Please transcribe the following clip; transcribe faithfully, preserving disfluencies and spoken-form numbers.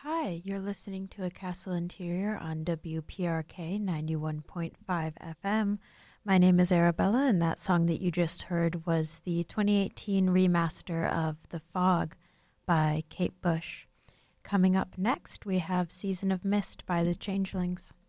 Hi, you're listening to A Castle Interior on W P R K ninety-one point five F M. My name is Arabella, and that song that you just heard was the twenty eighteen remaster of The Fog by Kate Bush. Coming up next, we have Season of Mist by the Changelings.